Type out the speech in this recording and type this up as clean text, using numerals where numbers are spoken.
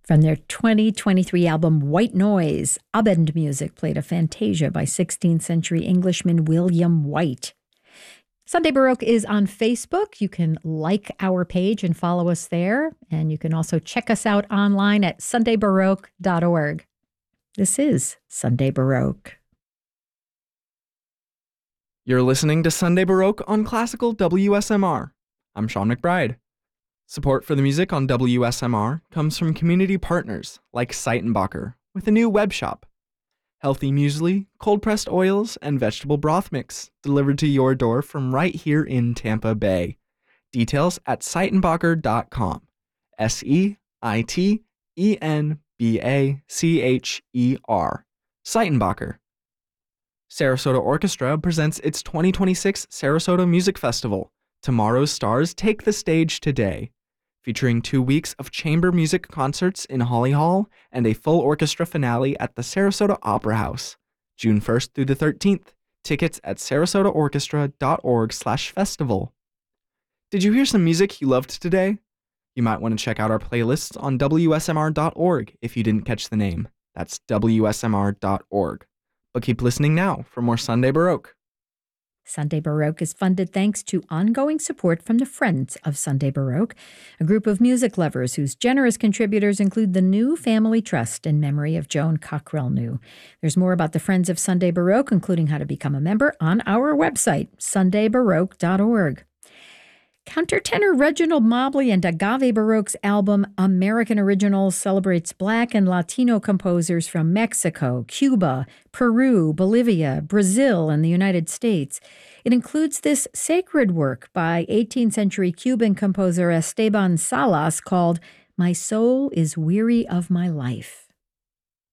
From their 2023 album White Noise, Abend Music played a Fantasia by 16th century Englishman William White. Sunday Baroque is on Facebook. You can like our page and follow us there. And you can also check us out online at sundaybaroque.org. This is Sunday Baroque. You're listening to Sunday Baroque on Classical WSMR. I'm Sean McBride. Support for the music on WSMR comes from community partners like Seitenbacher with a new web shop. Healthy muesli, cold-pressed oils, and vegetable broth mix delivered to your door from right here in Tampa Bay. Details at Seitenbacher.com. Seitenbacher. Seitenbacher. Sarasota Orchestra presents its 2026 Sarasota Music Festival. Tomorrow's stars take the stage today, featuring 2 weeks of chamber music concerts in Holly Hall and a full orchestra finale at the Sarasota Opera House, June 1st through the 13th. Tickets at sarasotaorchestra.org/festival. Did you hear some music you loved today? You might want to check out our playlists on WSMR.org if you didn't catch the name. That's WSMR.org. But keep listening now for more Sunday Baroque. Sunday Baroque is funded thanks to ongoing support from the Friends of Sunday Baroque, a group of music lovers whose generous contributors include the New Family Trust in memory of Joan Cockrell New. There's more about the Friends of Sunday Baroque, including how to become a member, on our website, sundaybaroque.org. Countertenor Reginald Mobley and Agave Baroque's album American Originals celebrates Black and Latino composers from Mexico, Cuba, Peru, Bolivia, Brazil, and the United States. It includes this sacred work by 18th century Cuban composer Esteban Salas called My Soul is Weary of My Life.